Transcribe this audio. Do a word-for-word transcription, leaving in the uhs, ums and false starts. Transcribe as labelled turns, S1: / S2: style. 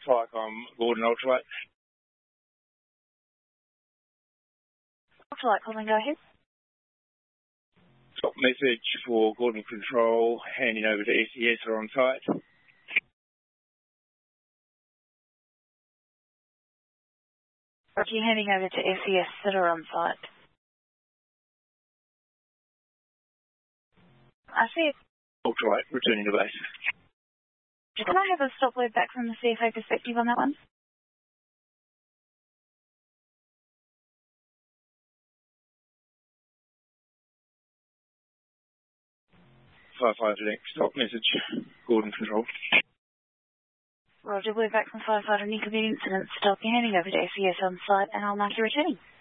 S1: like I'm Gordon Ultralight.
S2: Ultralight, calling, go ahead.
S1: Stop message for Gordon Control, handing over to S E S are on site.
S2: Roger, handing over to S E S that are on site. I see it.
S1: Ultralight, returning to base.
S2: Can I have a stop word back from the C F A perspective on that one?
S1: Firefighter Nick, stop message, Gordon Control.
S2: Roger, word back from Firefighter Nick of the incident. Stop, you're handing over to S E S on site and I'll mark you returning.